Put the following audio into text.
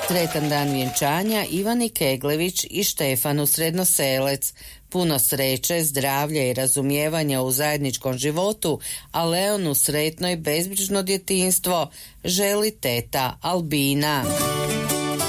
Sretan dan vjenčanja Ivani Keglević i Štefanu Srednoselec. Puno sreće, zdravlja i razumijevanja u zajedničkom životu, a Leonu sretno i bezbrižno djetinjstvo želi teta Albina.